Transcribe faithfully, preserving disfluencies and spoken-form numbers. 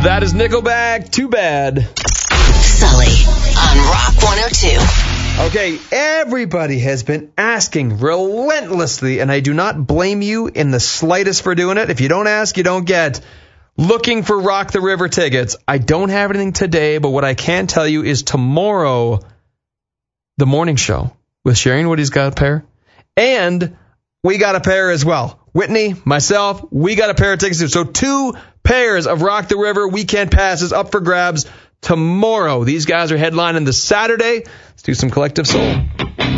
That is Nickelback, Too Bad. Sully on Rock one oh two. Okay, everybody has been asking relentlessly, and I do not blame you in the slightest for doing it. If you don't ask, you don't get. Looking for Rock the River tickets. I don't have anything today, but what I can tell you is tomorrow, the morning show with Sharon Woody's got a pair, and we got a pair as well. Whitney, myself, we got a pair of tickets too. So two pairs of Rock the River weekend passes up for grabs tomorrow. These guys are headlining the Saturday. Let's do some Collective Soul.